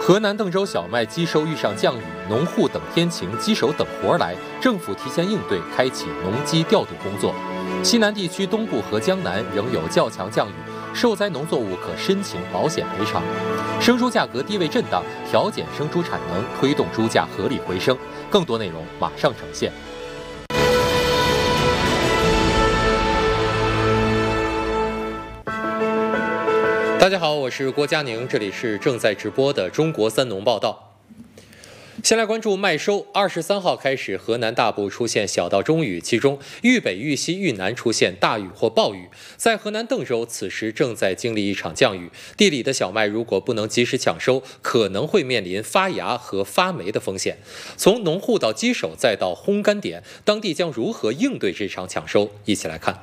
河南邓州小麦机收遇上降雨，农户等天晴，机手等活来，政府提前应对，开启农机调度工作。西南地区东部和江南仍有较强降雨，受灾农作物可申请保险赔偿。生猪价格低位震荡，调减生猪产能，推动猪价合理回升。更多内容马上呈现。大家好，我是郭佳宁，这里是正在直播的中国三农报道。先来关注麦收。23号开始，河南大部出现小到中雨，其中豫北、豫西、豫南出现大雨或暴雨。在河南邓州，此时正在经历一场降雨，地里的小麦如果不能及时抢收，可能会面临发芽和发霉的风险。从农户到机手再到烘干点，当地将如何应对这场抢收？一起来看。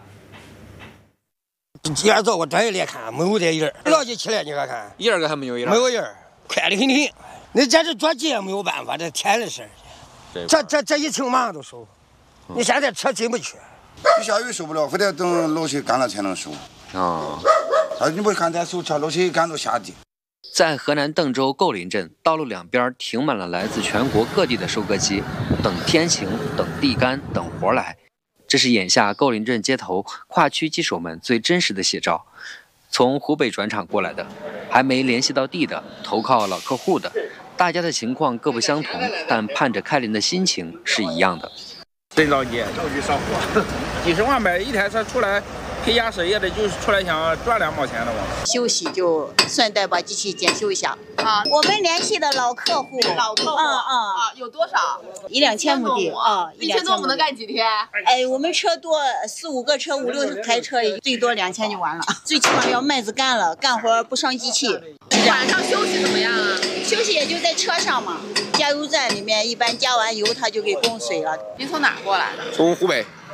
今儿早我这一来看，没有这叶儿，老起起来你看看， 一个还没有一个， 没有叶儿，快得很挺。那这是抓鸡也没有办法，这天的事儿。这一晴马上都收，你现在车进不去。 一下雨收不了，非得等露水干了才能收。 啊， 你不看咱收车，露水干到下地。 在河南邓州构林镇，道路两边停满了来自全国各地的收割机，等天晴，等地干，等活来。这是眼下构林镇街头跨区机手们最真实的写照。从湖北转场过来的，还没联系到地的，投靠老客户的，大家的情况各不相同，但盼着开林的心情是一样的。 真着急，着急上货，几十万买一台车出来，陪家事业的就是出来想赚2毛钱的嘛。 休息就顺带把机器检修一下。啊，我们联系的老客户， 有多少 ？1、2千亩地啊 ，1000多亩能干几天？ 哎，我们车多，4、5个车、5、6台车，最多2000就完了。最起码要麦子干了，干活不伤机器。 晚上休息怎么样啊？ 休息也就在车上嘛，加油站里面一般加完油他就给供水了。 您从哪儿过来的？ 从湖北。